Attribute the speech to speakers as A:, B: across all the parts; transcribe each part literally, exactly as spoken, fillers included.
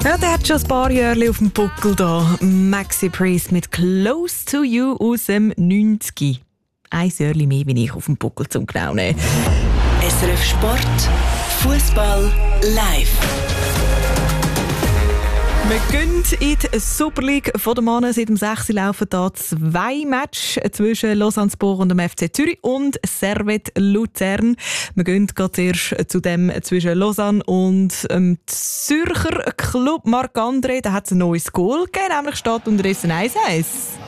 A: Ja, der hat schon ein paar Jahre auf dem Buckel da. Maxi Priest mit «Close to You» aus dem neunziger. Ein Jahr mehr bin ich auf dem Buckel zum genau nehmen.
B: S R F Sport, Fußball live.
A: Wir gehen in die Super League von den Männern. Seit dem sechs laufen da zwei Matches zwischen Lausanne Sport und dem F C Zürich und Servette Luzern. Wir gehen gerade zuerst zu dem zwischen Lausanne und dem Zürcher Club Marc-André. Da hat es ein neues Goal gegeben, nämlich steht unterdessen eins eins.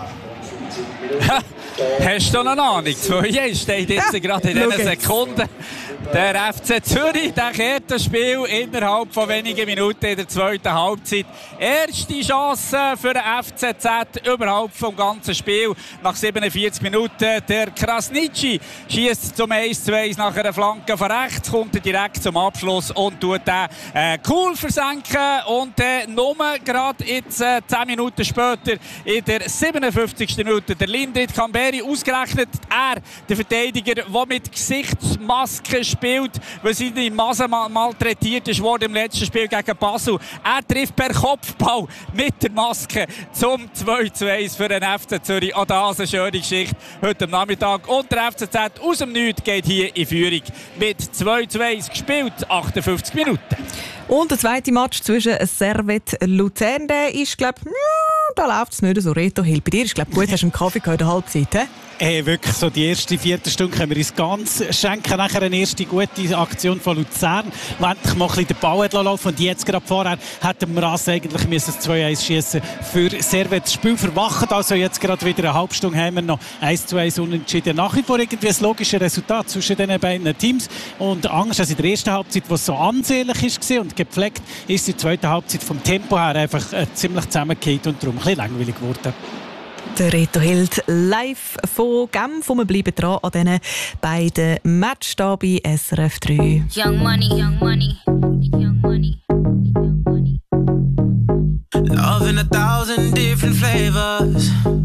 C: Hast du noch eine Ahnung? zwei eins steht jetzt ja, gerade in diesen Sekunden. Der F C Zürich, der kehrt das Spiel innerhalb von wenigen Minuten in der zweiten Halbzeit. Erste Chance für den F C Z überhaupt vom ganzen Spiel. Nach siebenundvierzig Minuten der Krasnitschi schießt zum eins zu eins nach einer Flanke von rechts, kommt direkt zum Abschluss und tut den äh, cool versenken. Und äh, nur gerade jetzt äh, zehn Minuten später in der siebenundfünfzigsten Minute der Lindrit Kamberi, ausgerechnet er, der Verteidiger, der mit Gesichtsmaske spielt, weil seine Masse mal malträtiert ist worden im letzten Spiel gegen Basel. Er trifft per Kopfball mit der Maske zum zwei zu eins für den F C Zürich. Auch das eine schöne Geschichte heute am Nachmittag. Und der F C Z aus dem Nichts geht hier in Führung mit zwei zu eins gespielt, achtundfünfzig Minuten.
A: Und der zweite Match zwischen Servette Luzern, der ist, glaube ich, da läuft es nicht so. Reto Hill, bei dir ist, glaube ich, gut, hast du einen Kaffee gehabt in der Halbzeit, he?
D: Hey, wirklich, so die erste Viertelstunde können wir uns ganz schenken. Nachher eine erste gute Aktion von Luzern, wo endlich mal ein bisschen den Ball laufen. Und jetzt gerade vorher hätten wir also eigentlich das zwei eins schiessen für Servette. Das Spiel verwacht. Also jetzt gerade wieder eine halbe Stunde haben wir noch eins zu eins unentschieden. Nach wie vor irgendwie ein logisches Resultat zwischen den beiden Teams. Und anders als in der ersten Halbzeit, wo es so ansehnlich war und gepflegt, ist die zweite Halbzeit vom Tempo her einfach äh, ziemlich zusammengefallen und darum ein bisschen langweilig geworden.
A: Der Reto Hild live von Genf. Wir bleiben dran an diesen beiden Matches hier bei S R F drei.
E: Young money, young money, young money, young money. Love in a thousand different flavors.